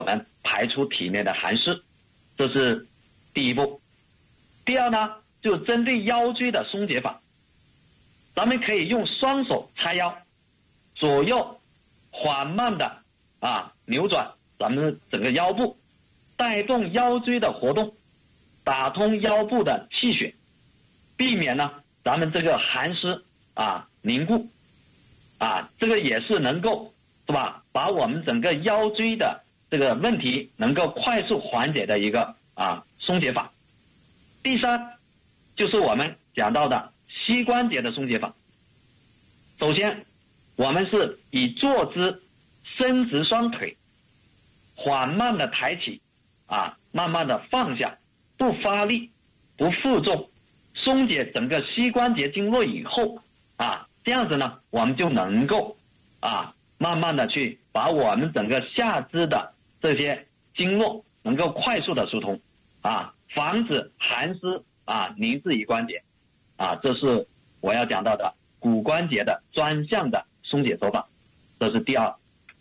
们排出体内的寒湿，这是第一步。第二呢，就针对腰椎的松解法，咱们可以用双手叉腰，左右缓慢的扭转咱们整个腰部，带动腰椎的活动，打通腰部的气血，避免呢咱们这个寒湿凝固这个也是能够是吧，把我们整个腰椎的这个问题能够快速缓解的一个松解法。第三就是我们讲到的膝关节的松解法。首先我们是以坐姿伸直双腿，缓慢的抬起慢慢的放下，不发力不负重，松解整个膝关节经络以后这样子呢我们就能够慢慢的去把我们整个下肢的这些经络能够快速的疏通防止寒湿凝滞于关节这是我要讲到的骨关节的专项的松解手法，这是第二。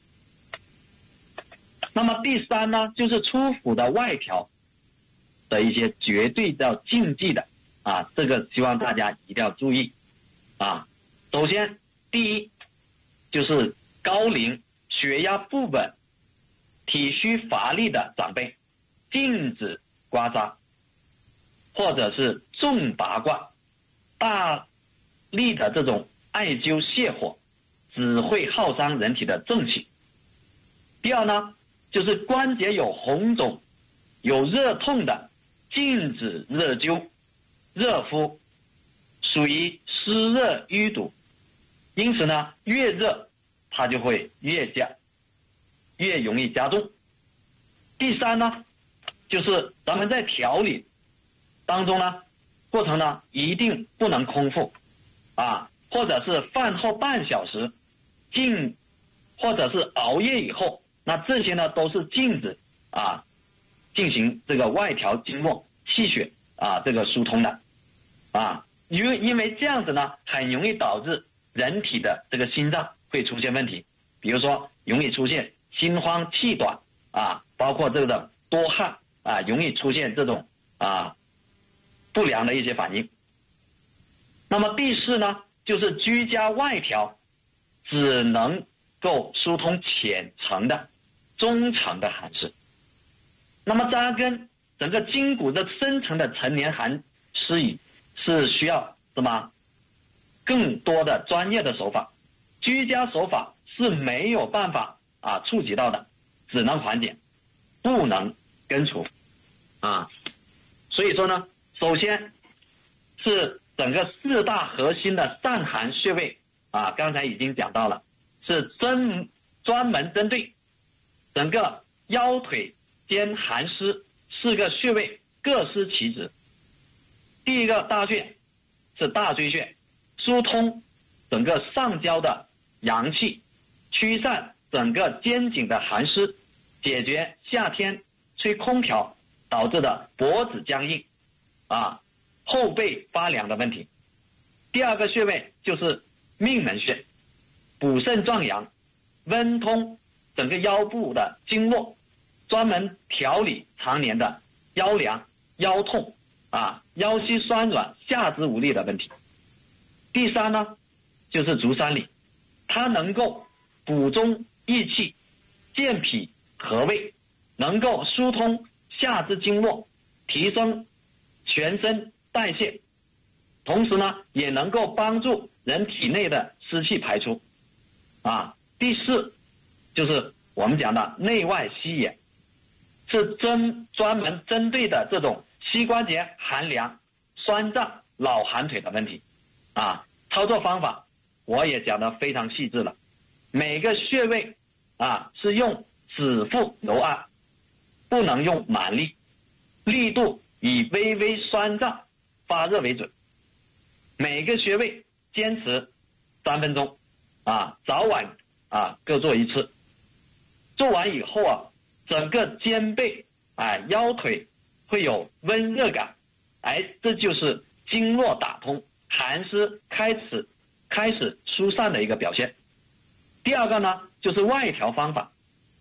那么第三呢，就是粗腹的外调的一些绝对的禁忌的这个希望大家一定要注意首先第一就是高龄血压不稳体虚乏力的长辈禁止刮痧，或者是重拔罐大力的这种艾灸泻火，只会耗伤人体的正气。第二呢，就是关节有红肿有热痛的禁止热灸热敷，属于湿热淤堵，因此呢越热它就会越容易加重。第三呢，就是咱们在调理当中呢过程呢一定不能空腹或者是饭后半小时或者是熬夜以后，那这些呢都是禁止进行这个外调经络气血这个疏通的因为这样子呢很容易导致人体的这个心脏会出现问题，比如说容易出现心慌气短包括这个多汗容易出现这种不良的一些反应。那么第四呢，就是居家外调只能够疏通浅层的中层的寒湿，那么扎根整个筋骨的深层的陈年寒湿以是需要什么更多的专业的手法，居家手法是没有办法触及到的，只能缓解不能根除所以说呢，首先是整个四大核心的散寒穴位刚才已经讲到了，是专门针对整个腰腿肩寒湿4个穴位各司其职。第一个大穴是大椎穴，疏通整个上焦的阳气，驱散整个肩颈的寒湿，解决夏天吹空调导致的脖子僵硬后背发凉的问题。第二个穴位就是命门穴，补肾壮阳，温通整个腰部的经络，专门调理常年的腰凉腰痛腰膝酸软下肢无力的问题。第三呢，就是足三里，它能够补中益气，健脾和胃，能够疏通下肢经络，提升全身代谢，同时呢也能够帮助人体内的湿气排出第四就是我们讲的内外膝也，是专门针对的这种膝关节寒凉酸胀老寒腿的问题操作方法我也讲得非常细致了，每个穴位是用指腹揉按，不能用蛮力，力度以微微酸胀发热为准，每个穴位坚持3分钟早晚各做一次。做完以后整个肩背腰腿会有温热感这就是经络打通，寒湿开始疏散的一个表现。第二个呢，就是外调方法，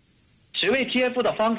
学会 TF 的方法